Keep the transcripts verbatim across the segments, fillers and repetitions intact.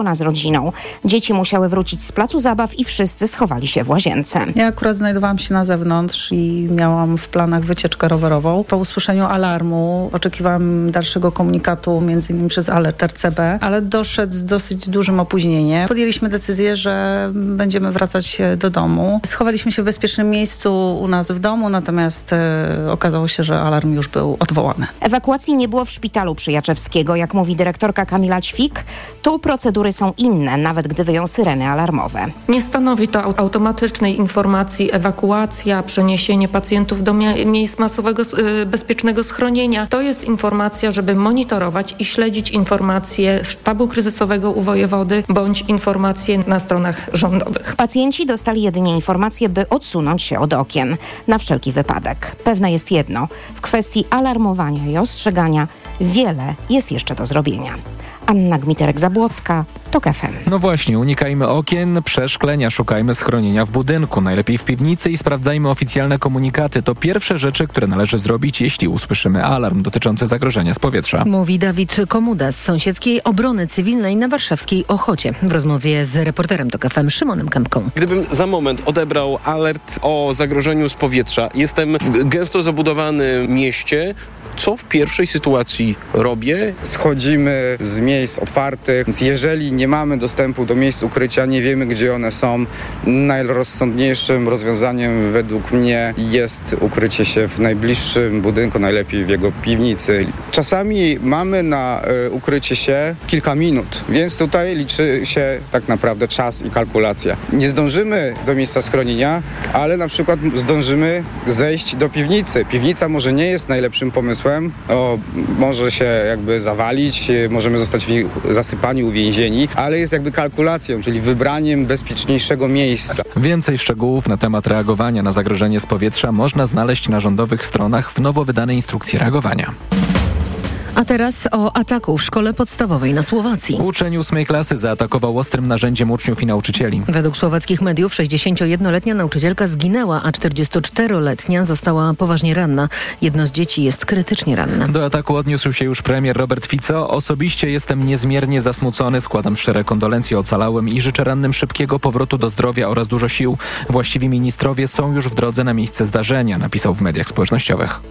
Ona z rodziną. Dzieci musiały wrócić z placu zabaw i wszyscy schowali się w łazience. Ja akurat znajdowałam się na zewnątrz i miałam w planach wycieczkę rowerową. Po usłyszeniu alarmu oczekiwałam dalszego komunikatu, między innymi przez alert R C B, ale doszedł z dosyć dużym opóźnieniem. Podjęliśmy decyzję, że będziemy wracać do domu. Schowaliśmy się w bezpiecznym miejscu u nas w domu, natomiast e, okazało się, że alarm już był odwołany. Ewakuacji nie było w szpitalu przy Jaczewskiego, jak mówi dyrektorka Kamila Ćwik. Tu procedury są inne, nawet gdy wyją syreny alarmowe. Nie stanowi to automatycznej informacji ewakuacja, przeniesienie pacjentów do mia- miejsc masowego y, bezpiecznego schronienia. To jest informacja, żeby monitorować i śledzić informacje sztabu kryzysowego u wojewody bądź informacje na stronach rządowych. Pacjenci dostali jedynie informację, by odsunąć się od okien. Na wszelki wypadek. Pewne jest jedno. W kwestii alarmowania i ostrzegania wiele jest jeszcze do zrobienia. Anna Gmiterek-Zabłocka, TOK F M. No właśnie, unikajmy okien, przeszklenia, szukajmy schronienia w budynku, najlepiej w piwnicy i sprawdzajmy oficjalne komunikaty. To pierwsze rzeczy, które należy zrobić, jeśli usłyszymy alarm dotyczący zagrożenia z powietrza. Mówi Dawid Komuda z Sąsiedzkiej Obrony Cywilnej na warszawskiej Ochocie w rozmowie z reporterem TOK F M Szymonem Kępką. Gdybym za moment odebrał alert o zagrożeniu z powietrza, jestem w gęsto zabudowanym mieście, co w pierwszej sytuacji robię? Schodzimy z miejsc otwartych, więc jeżeli nie mamy dostępu do miejsc ukrycia, nie wiemy, gdzie one są, najrozsądniejszym rozwiązaniem według mnie jest ukrycie się w najbliższym budynku, najlepiej w jego piwnicy. Czasami mamy na y, ukrycie się kilka minut, więc tutaj liczy się tak naprawdę czas i kalkulacja. Nie zdążymy do miejsca schronienia, ale na przykład zdążymy zejść do piwnicy. Piwnica może nie jest najlepszym pomysłem, O, może się jakby zawalić, możemy zostać zasypani, uwięzieni, ale jest jakby kalkulacją, czyli wybraniem bezpieczniejszego miejsca. Więcej szczegółów na temat reagowania na zagrożenie z powietrza można znaleźć na rządowych stronach w nowo wydanej instrukcji reagowania. A teraz o ataku w szkole podstawowej na Słowacji. Uczeń ósmej klasy zaatakował ostrym narzędziem uczniów i nauczycieli. Według słowackich mediów sześćdziesięciojednoletnia nauczycielka zginęła, a czterdziestoczteroletnia została poważnie ranna. Jedno z dzieci jest krytycznie ranne. Do ataku odniósł się już premier Robert Fico. Osobiście jestem niezmiernie zasmucony. Składam szczere kondolencje ocalałym i życzę rannym szybkiego powrotu do zdrowia oraz dużo sił. Właściwi ministrowie są już w drodze na miejsce zdarzenia, napisał w mediach społecznościowych.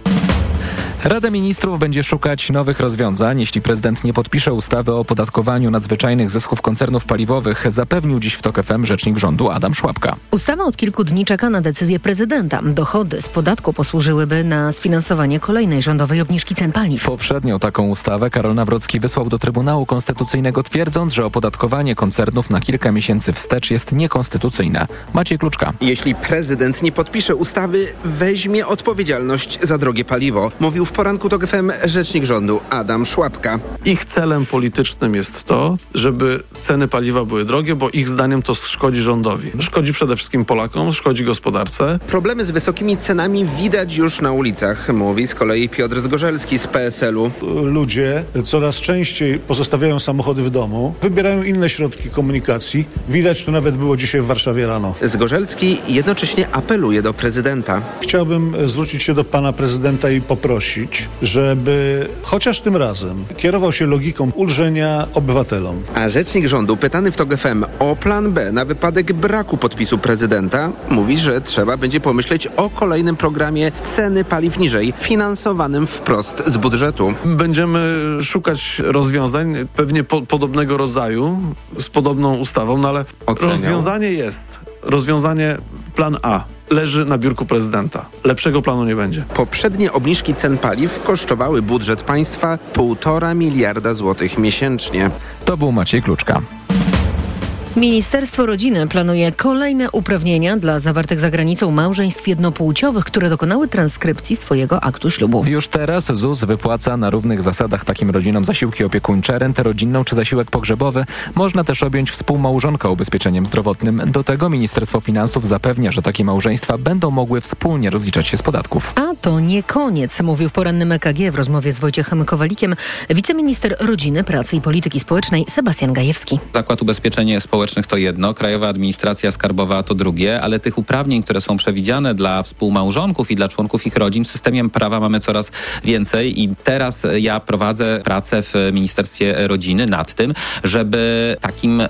Rada Ministrów będzie szukać nowych rozwiązań, jeśli prezydent nie podpisze ustawy o opodatkowaniu nadzwyczajnych zysków koncernów paliwowych, zapewnił dziś w TOK F M rzecznik rządu Adam Szłapka. Ustawa od kilku dni czeka na decyzję prezydenta. Dochody z podatku posłużyłyby na sfinansowanie kolejnej rządowej obniżki cen paliw. Poprzednią taką ustawę Karol Nawrocki wysłał do Trybunału Konstytucyjnego, twierdząc, że opodatkowanie koncernów na kilka miesięcy wstecz jest niekonstytucyjne. Maciej Kluczka. Jeśli prezydent nie podpisze ustawy, weźmie odpowiedzialność za drogie paliwo, mówił w poranku TOK F M rzecznik rządu Adam Szłapka. Ich celem politycznym jest to, żeby ceny paliwa były drogie, bo ich zdaniem to szkodzi rządowi. Szkodzi przede wszystkim Polakom, szkodzi gospodarce. Problemy z wysokimi cenami widać już na ulicach, mówi z kolei Piotr Zgorzelski z P S L u. Ludzie coraz częściej pozostawiają samochody w domu, wybierają inne środki komunikacji. Widać to nawet było dzisiaj w Warszawie rano. Zgorzelski jednocześnie apeluje do prezydenta. Chciałbym zwrócić się do pana prezydenta i poprosić, żeby chociaż tym razem kierował się logiką ulżenia obywatelom. A rzecznik rządu, pytany w TOK F M o plan B na wypadek braku podpisu prezydenta, mówi, że trzeba będzie pomyśleć o kolejnym programie ceny paliw niżej, finansowanym wprost z budżetu. Będziemy szukać rozwiązań pewnie po, podobnego rodzaju, z podobną ustawą, no ale Oceniał. rozwiązanie jest. Rozwiązanie plan A. Leży na biurku prezydenta. Lepszego planu nie będzie. Poprzednie obniżki cen paliw kosztowały budżet państwa półtora miliarda złotych miesięcznie. To był Maciej Kluczka. Ministerstwo Rodziny planuje kolejne uprawnienia dla zawartych za granicą małżeństw jednopłciowych, które dokonały transkrypcji swojego aktu ślubu. Już teraz Z U S wypłaca na równych zasadach takim rodzinom zasiłki opiekuńcze, rentę rodzinną czy zasiłek pogrzebowy. Można też objąć współmałżonka ubezpieczeniem zdrowotnym. Do tego Ministerstwo Finansów zapewnia, że takie małżeństwa będą mogły wspólnie rozliczać się z podatków. A to nie koniec, mówił w porannym E K G w rozmowie z Wojciechem Kowalikiem wiceminister Rodziny, Pracy i Polityki Społecznej Sebastian Gajewski. Zakład Ubezpieczenie Społeczne społecznych to jedno, Krajowa Administracja Skarbowa to drugie, ale tych uprawnień, które są przewidziane dla współmałżonków i dla członków ich rodzin w systemie prawa mamy coraz więcej i teraz ja prowadzę pracę w Ministerstwie Rodziny nad tym, żeby takim